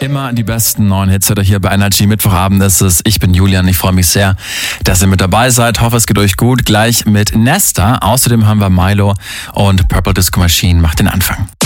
Immer die besten neuen Hits oder hier bei Energy. Mittwochabend ist es. Ich bin Julian. Ich freue mich sehr, dass ihr mit dabei seid. Hoffe, es geht euch gut. Gleich mit Nesta. Außerdem haben wir Milo und Purple Disco Machine macht den Anfang.